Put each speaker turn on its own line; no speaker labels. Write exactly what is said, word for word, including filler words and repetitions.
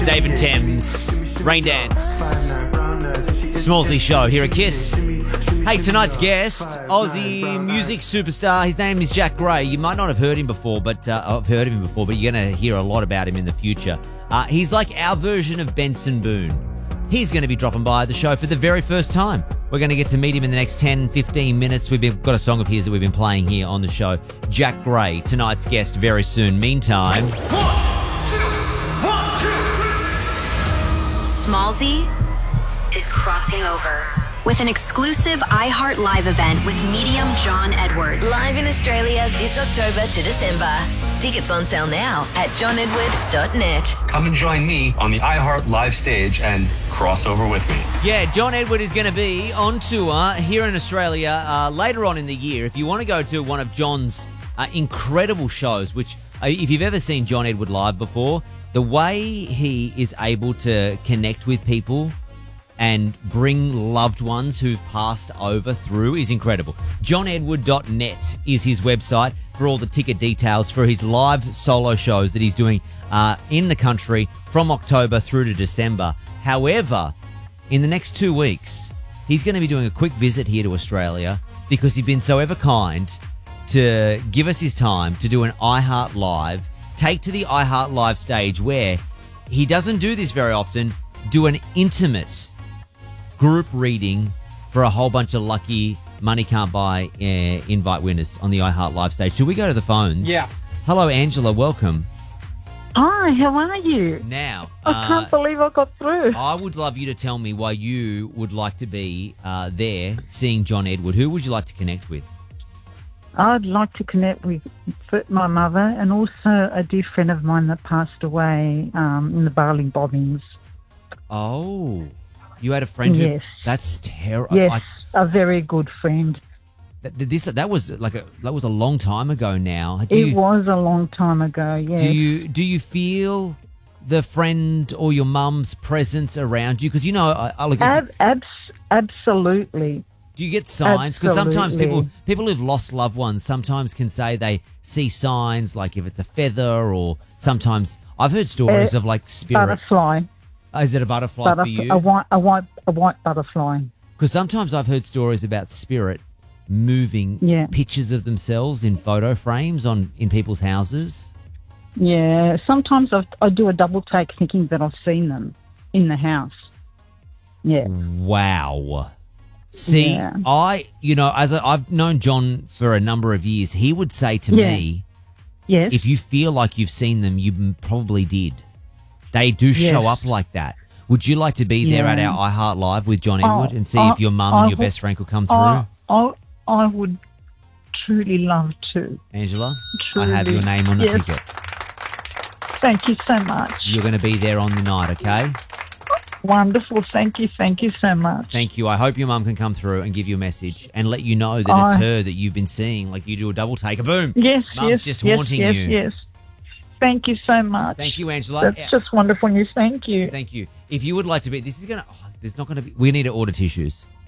Dave and Thames, Rain Dance, Smallsy Show here at Kiss. Hey, tonight's guest, Aussie music superstar. His name is Jack Gray. You might not have heard him before, but uh, I've heard of him before, but you're going to hear a lot about him in the future. Uh, he's like our version of Benson Boone. He's going to be dropping by the show for the very first time. We're going to get to meet him in the next ten, fifteen minutes. We've got a song of his that we've been playing here on the show. Jack Gray, tonight's guest very soon. Meantime...
Smallsy is crossing over with an exclusive iHeart Live event with medium John Edward.
Live in Australia this October to December. Tickets on sale now at john edward dot net.
Come and join me on the iHeart Live stage and cross over with me.
Yeah, John Edward is going to be on tour here in Australia uh, later on in the year. If you want to go to one of John's uh, incredible shows, which uh, if you've ever seen John Edward live before, the way he is able to connect with people and bring loved ones who've passed over through is incredible. john edward dot net is his website for all the ticket details for his live solo shows that he's doing uh, in the country from October through to December. However, in the next two weeks, he's going to be doing a quick visit here to Australia because he's been so ever kind to give us his time to do an iHeart Live, take to the iHeart Live stage where he doesn't do this very often, do an intimate group reading for a whole bunch of lucky Money Can't Buy uh, invite winners on the iHeart Live stage. Should we go to the phones?
Yeah.
Hello, Angela. Welcome.
Hi, how are you?
Now,
I
uh,
can't believe I got through.
I would love you to tell me why you would like to be uh, there seeing John Edward. Who would you like to connect with?
I'd like to connect with my mother and also a dear friend of mine that passed away um, in the Barling bombings.
Oh, you had a friend who...
Yes.
That's terrible.
Yes, a very good friend.
That, this, that was like a that was a long time ago now. Do
It
you,
was a long time ago, yes.
Do you do you feel the friend or your mum's presence around you? Because you know, I, I look at...
Ab- abs- absolutely.
Do you get signs? Because sometimes people
Absolutely.
people who've lost loved ones sometimes can say they see signs, like if it's a feather, or sometimes I've heard stories
Uh,
of like spirit.
Butterfly.
Oh, is it a butterfly
Butterf-
for you?
A white, a white, a white butterfly.
Because sometimes I've heard stories about spirit moving
Yeah.
pictures of themselves in photo frames on in people's houses.
Yeah, sometimes I've, I do a double take thinking that I've seen them in the house. Yeah.
Wow. See,
Yeah.
I, you know, as I, I've known John for a number of years, he would say to
Yeah.
me,
Yes.
if you feel like you've seen them, you m- probably did. They do show
Yes.
up like that. Would you like to be there at
Yeah.
our iHeart Live with John
Oh,
Edward and see
I-
if your mum
I
and your
would-
best friend could come through?
I, I, I would truly love to.
Angela,
Truly.
I have your name on the
Yes.
ticket.
Thank you so much.
You're going to be there on the night, okay?
Wonderful. Thank you. Thank you so much.
Thank you. I hope your mum can come through and give you a message and let you know that it's
I-
her that you've been seeing. Like you do a double take, a boom.
Yes,
Mum's
yes,
just
yes,
haunting
yes,
you.
yes. Thank you so much.
Thank you, Angela.
That's just wonderful news. Thank you.
Thank you. If you would like to be, this is going to, oh, there's not going to be, we need to order tissues.